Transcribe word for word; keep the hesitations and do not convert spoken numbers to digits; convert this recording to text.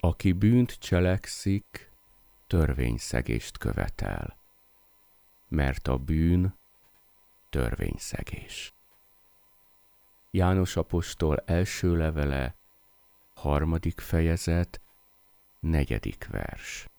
Aki bűnt cselekszik, törvényszegést követel, mert a bűn törvényszegés. János apostol első levele, harmadik fejezet, negyedik vers.